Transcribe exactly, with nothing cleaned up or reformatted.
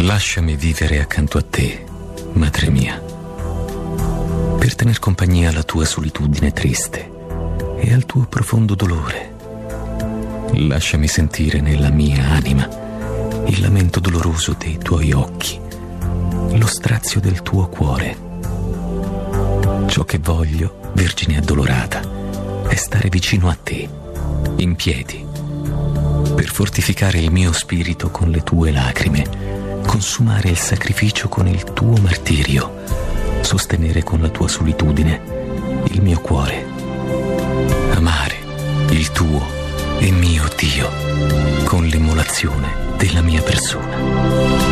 Lasciami vivere accanto a te, madre mia, per tener compagnia alla tua solitudine triste e al tuo profondo dolore. Lasciami sentire nella mia anima il lamento doloroso dei tuoi occhi, lo strazio del tuo cuore. Ciò che voglio, Vergine addolorata, è stare vicino a te, in piedi, per fortificare il mio spirito con le tue lacrime, consumare il sacrificio con il tuo martirio, sostenere con la tua solitudine il mio cuore, amare il tuo e mio Dio con l'immolazione della mia persona.